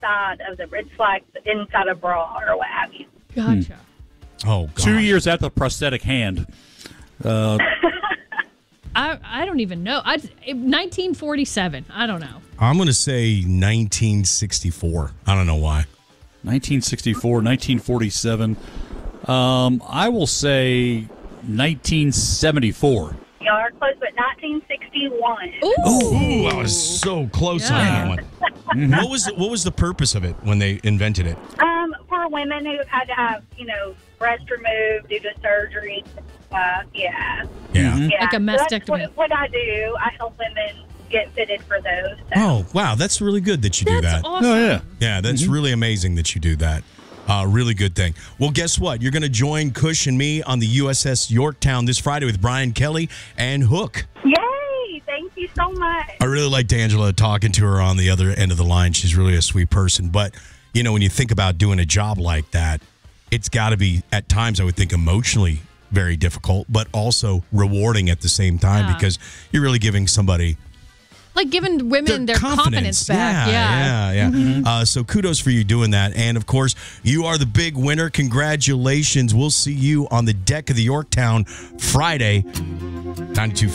outside of the red flag, inside a bra or what have you. Gotcha. Oh, gosh. 2 years after the prosthetic hand. I don't even know. 1947. I don't know. I'm going to say 1964. I don't know why. 1964, 1947. I will say 1974. Y'all are close, but 1961. Ooh, I was so close on that one. What was the purpose of it when they invented it? For women who had to have, breast removed due to surgery. Yeah. Like a mastectomy. So that's what I do. I help women get fitted for those. So. Oh, wow. That's really good that you do that. That's awesome. Oh, yeah. Yeah, that's really amazing that you do that. Really good thing. Well, guess what? You're going to join Cush and me on the USS Yorktown this Friday with Brian Kelly and Hook. Yay! Thank you so much. I really liked Angela talking to her on the other end of the line. She's really a sweet person. But, when you think about doing a job like that, it's got to be, at times, I would think, emotionally very difficult, but also rewarding at the same time because you're really giving somebody... Like giving women their confidence back. Yeah. So kudos for you doing that. And, of course, you are the big winner. Congratulations. We'll see you on the deck of the Yorktown Friday, 92.